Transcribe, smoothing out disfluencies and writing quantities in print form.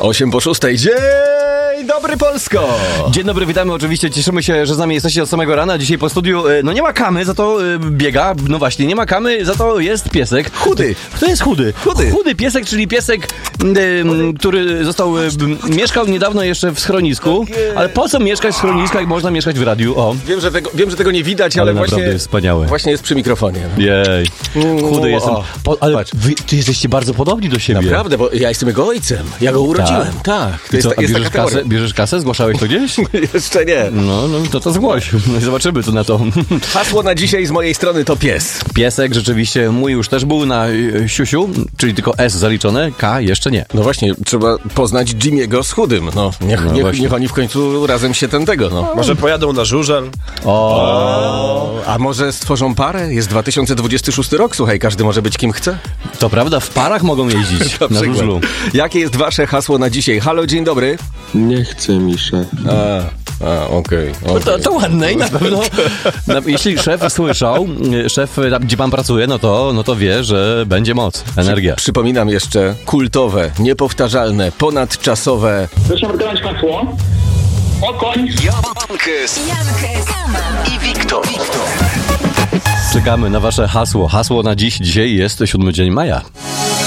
8:06. Dzień dobry, Polsko! Dzień dobry, witamy oczywiście, cieszymy się, że z nami jesteście od samego rana. Dzisiaj po studiu, no nie ma Kamy, za to biega, no właśnie, nie ma Kamy, za to jest piesek. Chudy. Kto jest chudy? Chudy. Chudy piesek, czyli piesek, który został, mieszkał niedawno jeszcze w schronisku, ale po co mieszkać w schronisku, jak można mieszkać w radiu? O. Wiem, że tego nie widać, ale naprawdę właśnie jest wspaniałe. Właśnie jest przy mikrofonie. Jej, chudy jestem. Ale patrz. ty jesteście bardzo podobni do siebie. Naprawdę, bo ja jestem jego ojcem. Ja go urodziłem. Tak. To jest, taka teoria. bierzesz kasę? Zgłaszałeś to gdzieś? Jeszcze nie. No to zgłoś. No i zobaczymy to na to. Hasło na dzisiaj z mojej strony to pies. Piesek rzeczywiście mój już też był na siusiu, czyli tylko S zaliczone, K jeszcze nie. No właśnie, trzeba poznać Jimmy'ego z chudym. No, niech oni w końcu razem się tego. No. Może pojadą na żużel? A może stworzą parę? Jest 2026 rok, słuchaj, każdy może być kim chce. To prawda, w parach mogą jeździć na żużlu. Jakie jest wasze hasło na dzisiaj? Halo, dzień dobry. Nie chce mi szef. Okej. To ładne i na pewno, jeśli szef słyszał, gdzie pan pracuje, no to wie, że będzie moc, energia. Przypominam jeszcze kultowe, niepowtarzalne, ponadczasowe. Proszę odgrać hasło. Okoń. Jankes i Wiktor. Czekamy na wasze hasło. Hasło na dzisiaj jest 7 dzień maja.